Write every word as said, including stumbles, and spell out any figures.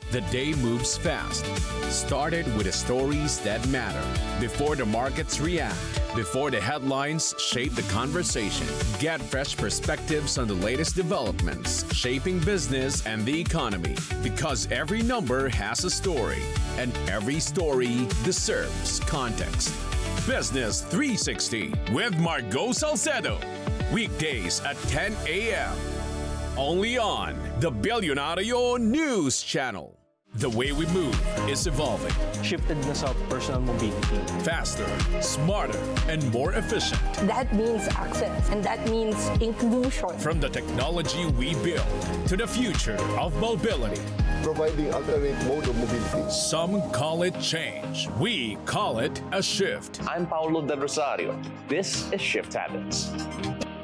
The day moves fast. Started with the stories that matter. Before the markets react, before the headlines shape the conversation, get fresh perspectives on the latest developments shaping business and the economy. Because every number has a story, and every story deserves context. Business three sixty with Margo Salcedo. Weekdays at ten a.m. Only on the Billionario News Channel. The way we move is evolving. Shifted na sa personal mobility. Faster, smarter, and more efficient. That means access, and that means inclusion. From the technology we build to the future of mobility. Providing alternate mode of mobility. Some call it change. We call it a shift. I'm Paulo Del Rosario. This is Shift Habits.